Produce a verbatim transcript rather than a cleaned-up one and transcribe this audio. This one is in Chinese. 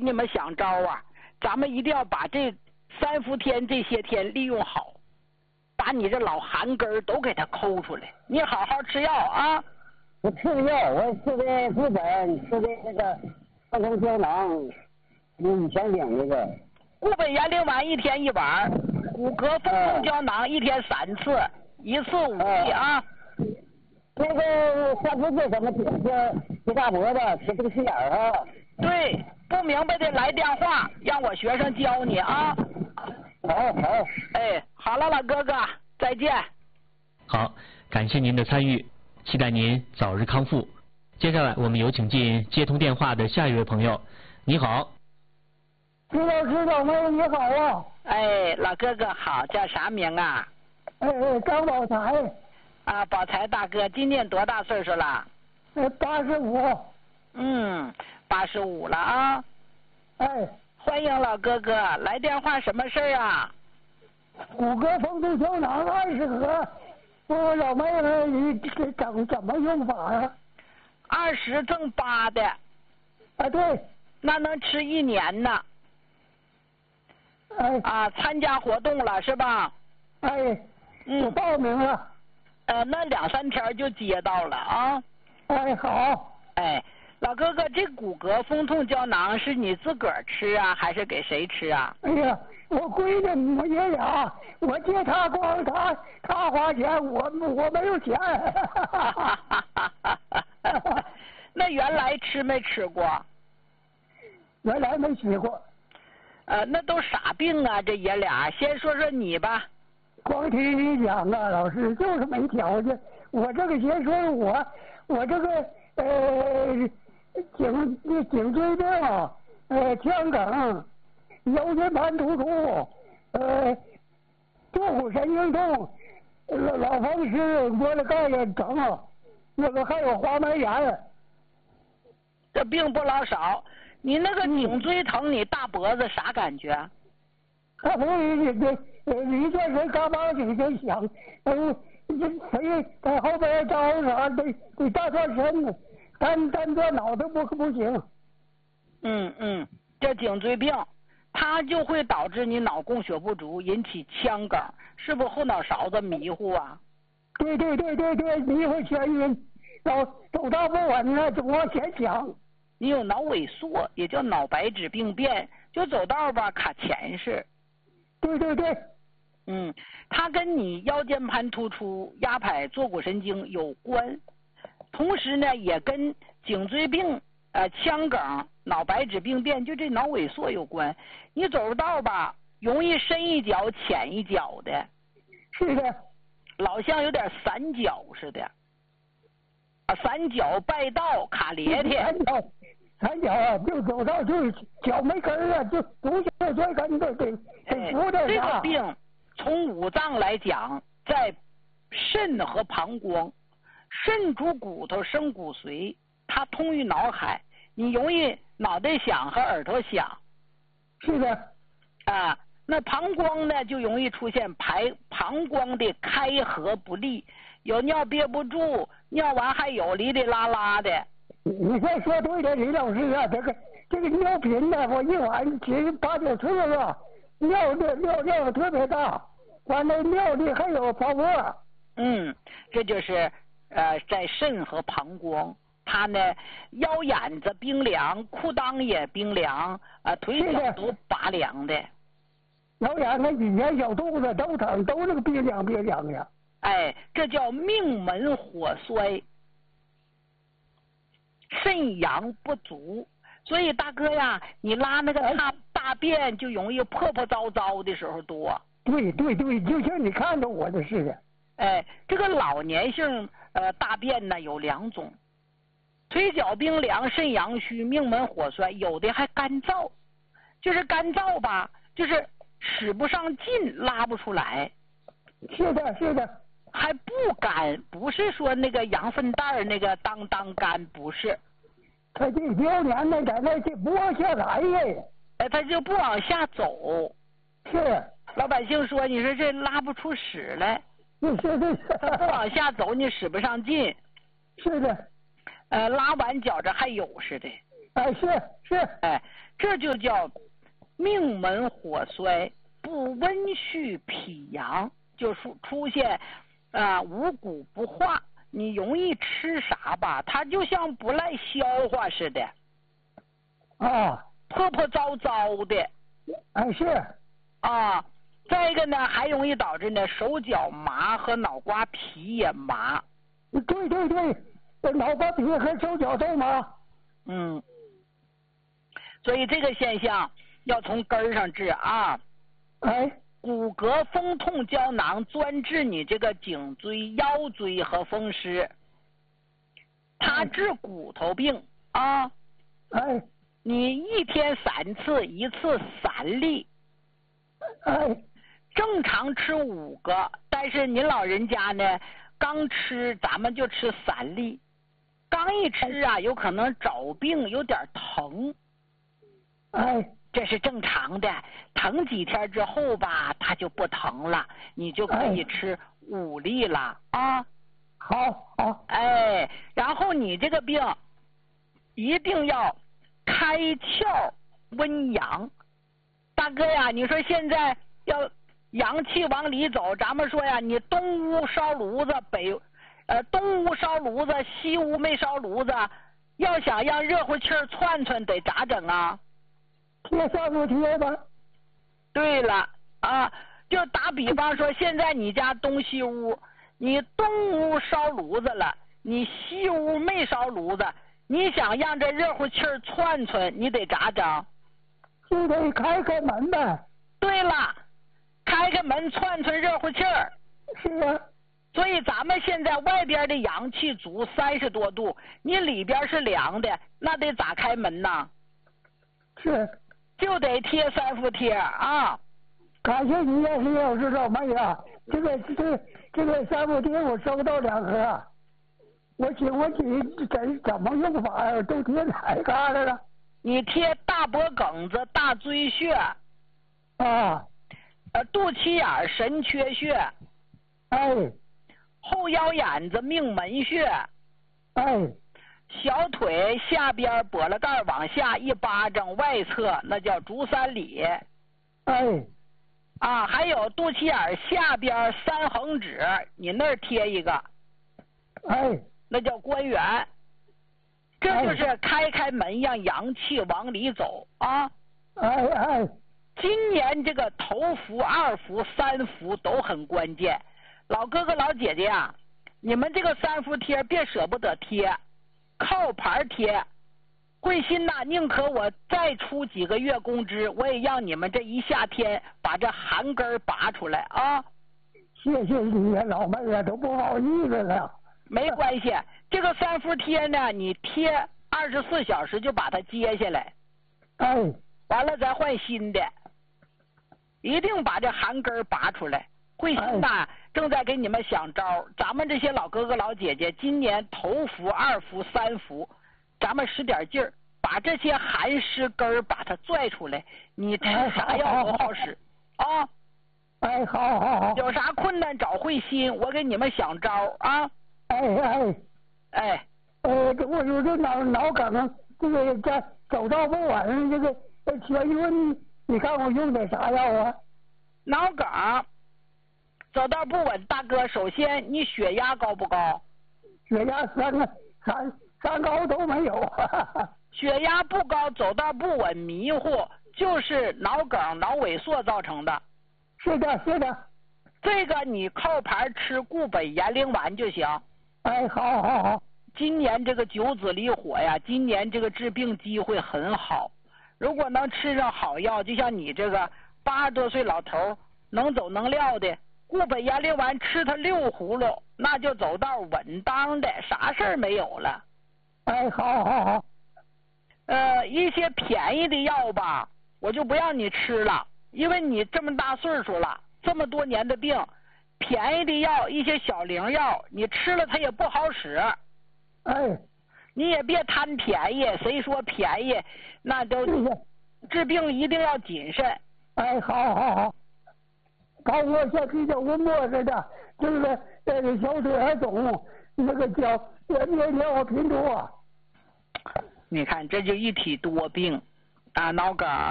你们想招啊，咱们一定要把这三伏天这些天利用好，把你这老寒根儿都给它抠出来。你好好吃药啊！ 我吃的药，我吃的骨本，吃的那个放松胶囊，你想领那个固本元灵丸一天一碗，骨骼风痛胶囊一天三次，一次五粒啊。 那个三伏天怎么吃？吃大脖子，吃这个心眼儿啊。 对，不明白的来电话，让我学生教你啊。 好好。 哎，好了，老哥哥，再见。 好，感谢您的参与，期待您早日康复。接下来我们有请进接通电话的下一位朋友。你好。 知道知道，妹你好啊。 哎，老哥哥好，叫啥名啊？ 哎哎，张宝才。 啊，宝才大哥，今年多大岁数了？ 呃，八十五。 嗯，八十五了啊。 哎， 欢迎老哥哥，来电话什么事儿啊？ 骨骼风痛胶囊二十盒，我老妹妹你这怎怎么用法呀？ 二十赠八的。 啊，对。 那能吃一年呢。 哎。 啊，参加活动了是吧？ 哎， 嗯， 我报名了。 呃，那两三天就接到了啊。 哎，好。 哎，老哥哥，这骨骼风痛胶囊是你自个儿吃啊，还是给谁吃啊？ 哎呀，我闺女我爷俩，我借他光，他他花钱，我我没有钱。 那原来吃没吃过？ 原来没吃过。 呃，那都啥病啊？这爷俩，先说说你吧。 光听你讲啊，老师就是没条件。我这个先说说我，我这个呃颈颈椎病，呃腔梗，腰间盘突出，呃坐骨神经痛，老老风湿，窝了盖也整，那个还有滑膜炎。 这病不老少。你那个颈椎疼，你大脖子啥感觉？ 他不是你这一见谁嘎巴嘴就响，嗯，这谁在后边招啥得得大转身呢，单单转脑袋不不行。 嗯嗯，这颈椎病，它就会导致你脑供血不足，引起腔梗，是不是后脑勺子迷糊啊？ 对对对对对，迷糊眩晕，走走道不稳了，总往前想。 你有脑萎缩，也叫脑白质病变，就走道吧卡前世。 对对对。 嗯，它跟你腰间盘突出、压迫坐骨神经有关，同时呢，也跟颈椎病、呃腔梗、脑白质病变，就这脑萎缩有关。你走道吧，容易深一脚浅一脚的。 是的。 老像有点散脚似的。啊，散脚败道卡咧咧。 散脚。三脚啊，就走道就是脚没根儿啊，就不像摔跟头得得扶着。 这个病从五脏来讲，在肾和膀胱，肾主骨头生骨髓，它通于脑海，你容易脑袋响和耳朵响。 是的。 啊，那膀胱呢就容易出现排膀胱的开合不利，有尿憋不住，尿完还有哩哩啦啦的。 你这说对了，李老师啊，这个这个尿频呢，我一晚起八九次了，尿的尿尿特别大，完了尿里还有泡沫。 嗯，这就是呃在肾和膀胱，它呢腰眼子冰凉，裤裆也冰凉，啊、呃、腿脚都拔凉的。 腰眼子、以前小肚子都疼，都那个冰凉冰凉的。 哎，这叫命门火衰。肾阳不足，所以大哥呀，你拉那个大大便就容易破破糟糟的时候多。 对对对，就像你看着我的似的。 哎，这个老年性呃大便呢有两种，腿脚冰凉、肾阳虚、命门火衰，有的还干燥，就是干燥吧，就是使不上劲，拉不出来。 是的，是的。 还不干，不是说那个羊粪蛋儿那个当当干，不是。 他这胶年呢，在那就不往下来呀。 哎，他就不往下走。 是。 老百姓说，你说这拉不出屎来。 是是是。 他不往下走，你使不上劲。 是的。 呃，拉完觉着还有似的。 哎，是是， 哎，这就叫命门火衰，不温煦脾阳，就出出现啊、呃、五谷不化。你容易吃啥吧，它就像不赖消化似的， 啊， 破破糟糟的。 哎是， 啊，再一个呢，还容易导致呢手脚麻和脑瓜皮也麻。 对对对，脑瓜皮和手脚都麻。 嗯，所以这个现象要从根儿上治啊。 哎， 骨骼风痛胶囊专治你这个颈椎、腰椎和风湿，它治骨头病啊。 哎， 你一天三次，一次三粒。 哎， 正常吃五个，但是您老人家呢，刚吃咱们就吃三粒，刚一吃啊，有可能找病有点疼， 哎， 这是正常的。疼几天之后吧，它就不疼了，你就可以吃五粒了啊。 好，好， 哎，然后你这个病一定要开窍温阳。大哥呀，你说现在要阳气往里走，咱们说呀，你东屋烧炉子，北呃东屋烧炉子，西屋没烧炉子，要想让热乎气儿窜窜，得咋整啊？ 贴上不贴吧？ 对了啊，就打比方说，现在你家东西屋，你东屋烧炉子了，你西屋没烧炉子，你想让这热乎气儿窜窜，你得咋整？ 就得开开门呗。 对了，开开门窜窜热乎气儿。 是啊。 所以咱们现在外边的阳气足三十多度，你里边是凉的，那得咋开门呢？ 是。 就得贴三伏贴啊！ 感谢你呀，李老师老妹呀，这个这个这个三伏贴我收到两盒，我请问你怎怎么用法呀？都贴哪嘎达了？ 你贴大脖梗子、大椎穴， 啊， 呃，肚脐眼神阙穴， 哎， 后腰眼子命门穴， 哎。 小腿下边脖了盖往下一巴掌外侧，那叫足三里。 哎， 啊，还有肚脐眼下边三横指，你那儿贴一个。 哎， 那叫关元。这就是开开门，让阳气往里走啊。 哎哎。 今年这个头伏、二伏、三伏都很关键。老哥哥、老姐姐啊，你们这个三伏贴别舍不得贴。靠牌贴，贵心呐，宁可我再出几个月工资，我也让你们这一夏天把这寒根拔出来啊！ 谢谢你呀，老妹儿啊，都不好意思了。 没关系，这个三伏贴呢，你贴二十四小时就把它揭下来， 哎， 完了再换新的，一定把这寒根拔出来。贵心呐、哎、正在给你们想招，咱们这些老哥哥老姐姐，今年头伏、二伏、三伏，咱们使点劲儿，把这些寒湿根儿把它拽出来。你吃啥药都好使啊！ 哎，好好好， 有啥困难找慧心，我给你们想招啊！ 哎哎哎， 呃，我有这脑脑梗，这个这走道不稳，这个眩晕，你看我用点啥药啊？ 脑梗。走道不稳，大哥，首先你血压高不高？ 血压三个三三高都没有。 血压不高，走道不稳，迷糊，就是脑梗、脑萎缩造成的。 是的，是的。 这个你靠牌吃固本延龄丸就行。 哎，好好好。 今年这个九子离火呀，今年这个治病机会很好。如果能吃上好药，就像你这个八十多岁老头能走能撂的。固本延龄丸吃它六葫芦，那就走道稳当的，啥事儿没有了。 哎，好好好。 呃，一些便宜的药吧，我就不让你吃了，因为你这么大岁数了，这么多年的病，便宜的药，一些小灵药，你吃了它也不好使。 哎， 你也别贪便宜，谁说便宜，那都治病一定要谨慎。 哎，好好好。搞我像啤酒温沫似的，这个这个小腿还肿，那个脚也也尿频多。 你看这就一体多病啊，脑梗